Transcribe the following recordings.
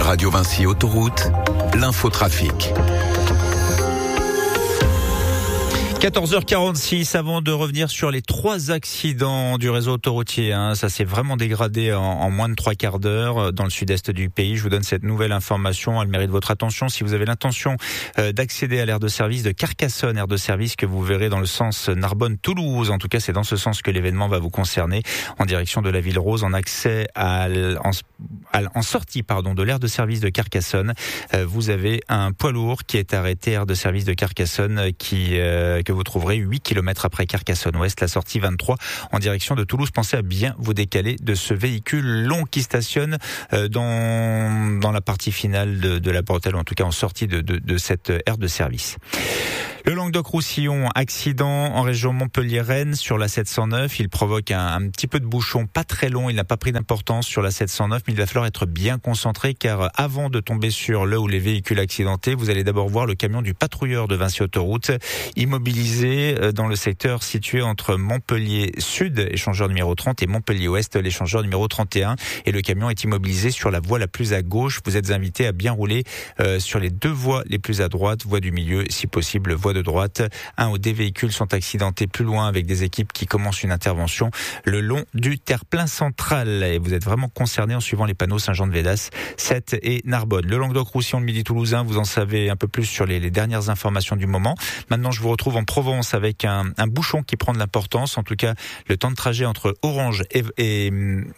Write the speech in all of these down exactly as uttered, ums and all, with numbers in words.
Radio Vinci Autoroute, l'infotrafic. quatorze heures quarante-six, avant de revenir sur les trois accidents du réseau autoroutier, hein, ça s'est vraiment dégradé en, en moins de trois quarts d'heure dans le sud-est du pays. Je vous donne cette nouvelle information, elle mérite votre attention. Si vous avez l'intention euh, d'accéder à l'aire de service de Carcassonne, aire de service que vous verrez dans le sens Narbonne-Toulouse, en tout cas c'est dans ce sens que l'événement va vous concerner, en direction de la Ville Rose, en accès à, en, à, en sortie pardon de l'aire de service de Carcassonne, euh, vous avez un poids lourd qui est arrêté aire de service de Carcassonne qui euh, que vous trouverez huit kilomètres après Carcassonne-Ouest, la sortie vingt-trois en direction de Toulouse. Pensez à bien vous décaler de ce véhicule long qui stationne dans, dans la partie finale de, de la bretelle, ou en tout cas en sortie de, de, de cette aire de service. Le Languedoc-Roussillon, accident en région Montpellier-Rennes sur la sept cent neuf. Il provoque un, un petit peu de bouchon, pas très long. Il n'a pas pris d'importance sur la sept cent neuf, mais il va falloir être bien concentré car avant de tomber sur le ou les véhicules accidentés, vous allez d'abord voir le camion du patrouilleur de Vinci Autoroute immobilisé dans le secteur situé entre Montpellier Sud, échangeur numéro trente, et Montpellier Ouest, l'échangeur numéro trente et un. Et le camion est immobilisé sur la voie la plus à gauche. Vous êtes invité à bien rouler euh, sur les deux voies les plus à droite, voie du milieu, si possible, voie de droite. Un ou des véhicules sont accidentés plus loin avec des équipes qui commencent une intervention le long du terre-plein central. Et vous êtes vraiment concerné en suivant les panneaux Saint-Jean-de-Védas, Sète et Narbonne. Le Languedoc-Roussillon, le Midi Toulousain, vous en savez un peu plus sur les, les dernières informations du moment. Maintenant, je vous retrouve en Provence avec un, un bouchon qui prend de l'importance. En tout cas, le temps de trajet entre Orange et... et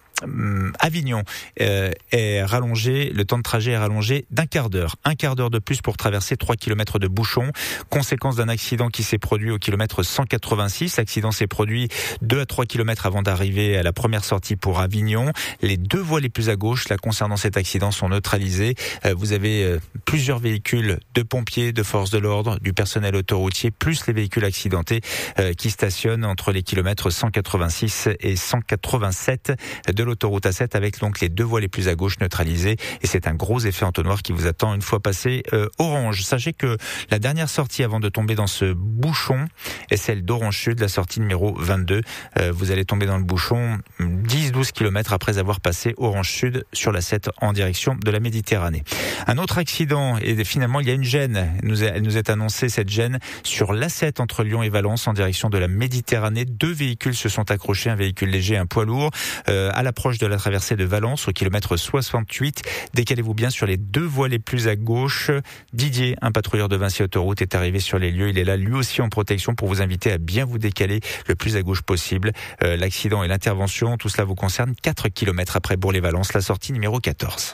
Avignon euh, est rallongé, le temps de trajet est rallongé d'un quart d'heure. Un quart d'heure de plus pour traverser trois kilomètres de bouchon. Conséquence d'un accident qui s'est produit au kilomètre cent quatre-vingt-six. L'accident s'est produit deux à trois kilomètres avant d'arriver à la première sortie pour Avignon. Les deux voies les plus à gauche, là, concernant cet accident, sont neutralisées. Euh, vous avez euh, plusieurs véhicules de pompiers, de forces de l'ordre, du personnel autoroutier, plus les véhicules accidentés euh, qui stationnent entre les kilomètres cent quatre-vingt-six et cent quatre-vingt-sept de l'autoroute A sept, avec donc les deux voies les plus à gauche neutralisées, et c'est un gros effet entonnoir qui vous attend une fois passé euh, Orange. Sachez que la dernière sortie avant de tomber dans ce bouchon est celle d'Orange Sud, la sortie numéro vingt-deux. Euh, vous allez tomber dans le bouchon dix à douze kilomètres après avoir passé Orange Sud sur la sept en direction de la Méditerranée. Un autre accident, et finalement il y a une gêne, elle nous est annoncée, cette gêne sur l'A sept entre Lyon et Valence en direction de la Méditerranée. Deux véhicules se sont accrochés, un véhicule léger et un poids lourd, euh, à la proche de la traversée de Valence au kilomètre soixante-huit. Décalez-vous bien sur les deux voies les plus à gauche. Didier, un patrouilleur de Vinci Autoroute, est arrivé sur les lieux. Il est là lui aussi en protection pour vous inviter à bien vous décaler le plus à gauche possible. Euh, l'accident et l'intervention, tout cela vous concerne quatre kilomètres après Bourg-les-Valences, la sortie numéro quatorze.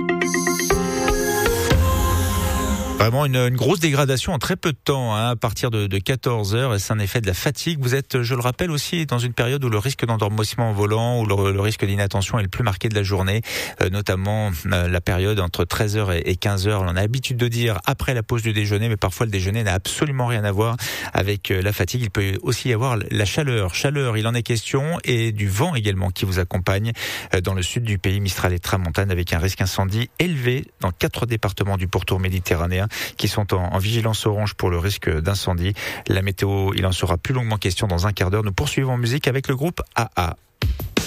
Vraiment une, une grosse dégradation en très peu de temps, hein, à partir de, de quatorze heures, et c'est un effet de la fatigue. Vous êtes, je le rappelle aussi, dans une période où le risque d'endormissement au volant, ou le, le risque d'inattention est le plus marqué de la journée, euh, notamment euh, la période entre treize heures et quinze heures. On a l'habitude de dire après la pause du déjeuner, mais parfois le déjeuner n'a absolument rien à voir avec euh, la fatigue. Il peut aussi y avoir la chaleur. Chaleur, il en est question, et du vent également qui vous accompagne euh, dans le sud du pays, Mistral et Tramontane, avec un risque incendie élevé dans quatre départements du pourtour méditerranéen qui sont en, en vigilance orange pour le risque d'incendie. La météo, il en sera plus longuement question dans un quart d'heure. Nous poursuivons en musique avec le groupe A A.